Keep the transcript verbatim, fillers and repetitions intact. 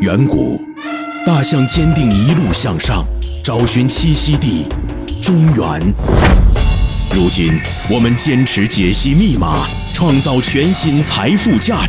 远古，大象坚定一路向上，找寻栖息地中原。如今，我们坚持解析密码，创造全新财富价值。